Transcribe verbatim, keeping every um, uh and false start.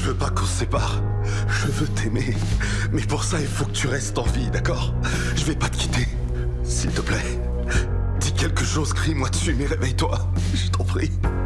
veux pas qu'on se sépare. Je veux t'aimer. Mais pour ça, il faut que tu restes en vie, d'accord? Je vais pas te quitter. S'il te plaît. Dis quelque chose, crie-moi dessus, mais réveille-toi. Je t'en prie.